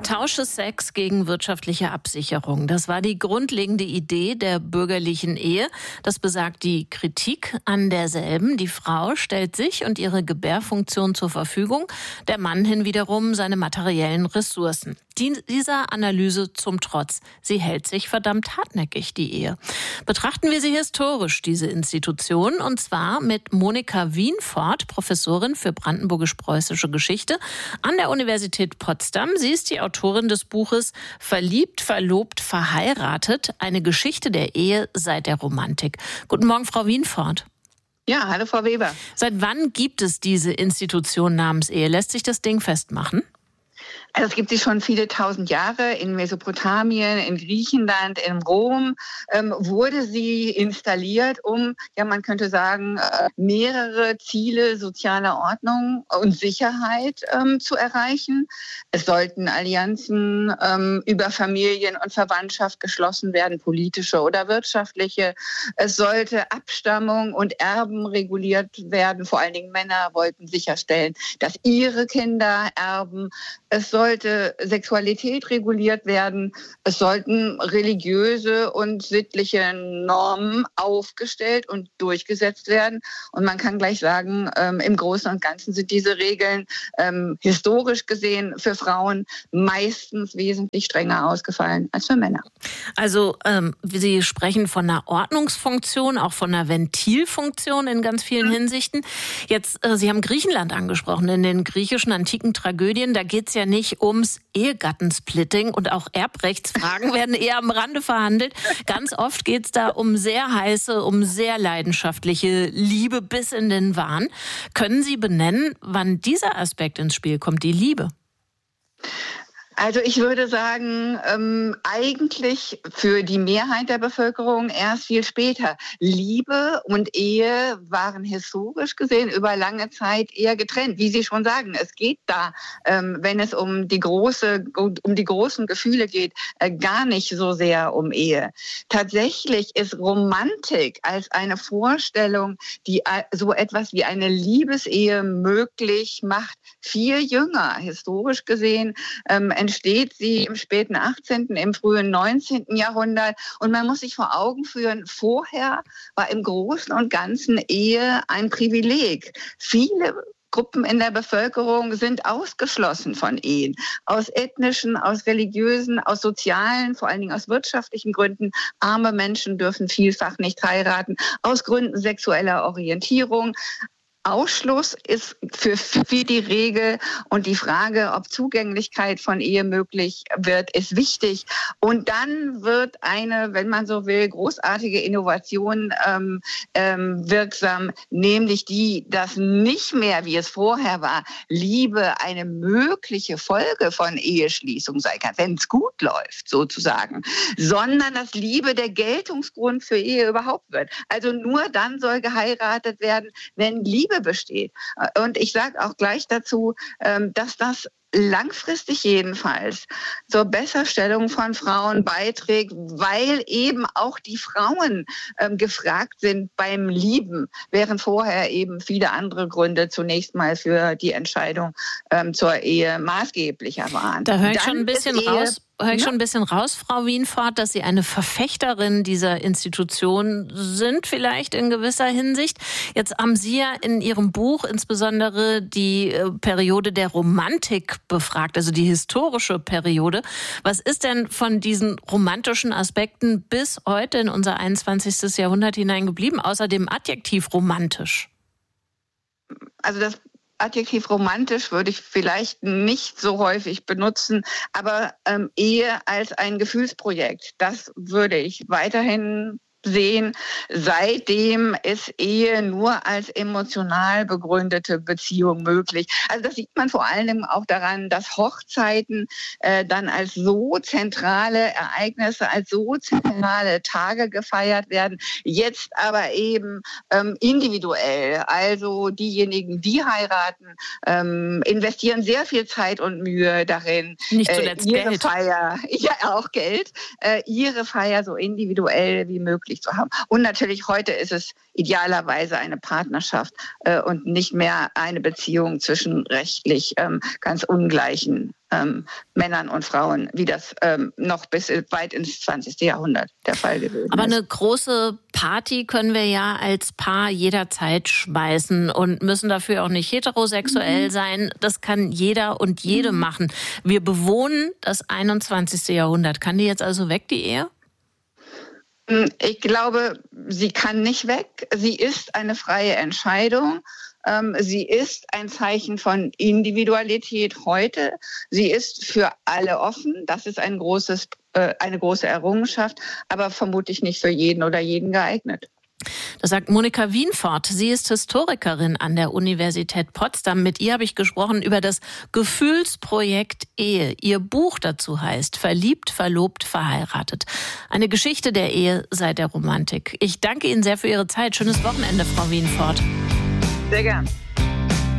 Tausche Sex gegen wirtschaftliche Absicherung. Das war die grundlegende Idee der bürgerlichen Ehe. Das besagt die Kritik an derselben. Die Frau stellt sich und ihre Gebärfunktion zur Verfügung, der Mann hinwiederum seine materiellen Ressourcen. Dieser Analyse zum Trotz. Sie hält sich verdammt hartnäckig, die Ehe. Betrachten wir sie historisch, diese Institution, und zwar mit Monika Wienfort, Professorin für brandenburgisch-preußische Geschichte an der Universität Potsdam. Sie ist die Autorin des Buches Verliebt, verlobt, verheiratet. Eine Geschichte der Ehe seit der Romantik. Guten Morgen, Frau Wienfort. Ja, hallo Frau Weber. Seit wann gibt es diese Institution namens Ehe? Lässt sich das Ding festmachen? Also es gibt sie schon viele tausend Jahre. In Mesopotamien, in Griechenland, in Rom wurde sie installiert, um, ja, man könnte sagen, mehrere Ziele sozialer Ordnung und Sicherheit zu erreichen. Es sollten Allianzen über Familien und Verwandtschaft geschlossen werden, politische oder wirtschaftliche. Es sollte Abstammung und Erben reguliert werden. Vor allen Dingen Männer wollten sicherstellen, dass ihre Kinder erben. Es sollte Sexualität reguliert werden. Es sollten religiöse und sittliche Normen aufgestellt und durchgesetzt werden. Und man kann gleich sagen, im Großen und Ganzen sind diese Regeln historisch gesehen für Frauen meistens wesentlich strenger ausgefallen als für Männer. Also Sie sprechen von einer Ordnungsfunktion, auch von einer Ventilfunktion in ganz vielen Hinsichten. Jetzt, Sie haben Griechenland angesprochen. In den griechischen antiken Tragödien, da geht es ja nicht ums Ehegattensplitting und auch Erbrechtsfragen werden eher am Rande verhandelt. Ganz oft geht es da um sehr heiße, um sehr leidenschaftliche Liebe bis in den Wahn. Können Sie benennen, wann dieser Aspekt ins Spiel kommt, die Liebe? Also ich würde sagen, eigentlich für die Mehrheit der Bevölkerung erst viel später. Liebe und Ehe waren historisch gesehen über lange Zeit eher getrennt. Wie Sie schon sagen, es geht da, wenn es um die großen Gefühle geht, gar nicht so sehr um Ehe. Tatsächlich ist Romantik als eine Vorstellung, die so etwas wie eine Liebesehe möglich macht, viel jünger, historisch gesehen, entsteht sie im späten 18., im frühen 19. Jahrhundert. Und man muss sich vor Augen führen, vorher war im Großen und Ganzen Ehe ein Privileg. Viele Gruppen in der Bevölkerung sind ausgeschlossen von Ehen. Aus ethnischen, aus religiösen, aus sozialen, vor allen Dingen aus wirtschaftlichen Gründen. Arme Menschen dürfen vielfach nicht heiraten, aus Gründen sexueller Orientierung. Ausschluss ist für die Regel, und die Frage, ob Zugänglichkeit von Ehe möglich wird, ist wichtig. Und dann wird eine, wenn man so will, großartige Innovation wirksam, nämlich die, dass nicht mehr, wie es vorher war, Liebe eine mögliche Folge von Eheschließung sein kann, wenn es gut läuft sozusagen, sondern dass Liebe der Geltungsgrund für Ehe überhaupt wird. Also nur dann soll geheiratet werden, wenn Liebe besteht. Und ich sage auch gleich dazu, dass das langfristig jedenfalls zur Besserstellung von Frauen beiträgt, weil eben auch die Frauen gefragt sind beim Lieben, während vorher eben viele andere Gründe zunächst mal für die Entscheidung zur Ehe maßgeblicher waren. Da höre ich schon ein bisschen raus, Frau Wienfort, dass Sie eine Verfechterin dieser Institution sind, vielleicht in gewisser Hinsicht. Jetzt haben Sie ja in Ihrem Buch insbesondere die Periode der Romantik befragt, also die historische Periode. Was ist denn von diesen romantischen Aspekten bis heute in unser 21. Jahrhundert hinein geblieben, außer dem Adjektiv romantisch? Also das Adjektiv romantisch würde ich vielleicht nicht so häufig benutzen, aber Ehe als ein Gefühlsprojekt, das würde ich weiterhin sehen. Seitdem ist Ehe nur als emotional begründete Beziehung möglich. Also das sieht man vor allem auch daran, dass Hochzeiten dann als so zentrale Ereignisse, als so zentrale Tage gefeiert werden. Jetzt aber eben individuell. Also diejenigen, die heiraten, investieren sehr viel Zeit und Mühe darin. Nicht zuletzt ihre Geld. Feier, ja auch Geld, ihre Feier so individuell wie möglich wirtschaftlich zu haben. Und natürlich heute ist es idealerweise eine Partnerschaft und nicht mehr eine Beziehung zwischen rechtlich ganz ungleichen Männern und Frauen, wie das noch bis weit ins 20. Jahrhundert der Fall gewesen ist. Aber eine große Party können wir ja als Paar jederzeit schmeißen und müssen dafür auch nicht heterosexuell sein. Das kann jeder und jede machen. Wir bewohnen das 21. Jahrhundert. Kann die jetzt also weg, die Ehe? Ich glaube, sie kann nicht weg. Sie ist eine freie Entscheidung. Sie ist ein Zeichen von Individualität heute. Sie ist für alle offen. Das ist eine große Errungenschaft, aber vermutlich nicht für jeden oder jeden geeignet. Das sagt Monika Wienfort. Sie ist Historikerin an der Universität Potsdam. Mit ihr habe ich gesprochen über das Gefühlsprojekt Ehe. Ihr Buch dazu heißt Verliebt, verlobt, verheiratet. Eine Geschichte der Ehe seit der Romantik. Ich danke Ihnen sehr für Ihre Zeit. Schönes Wochenende, Frau Wienfort. Sehr gern.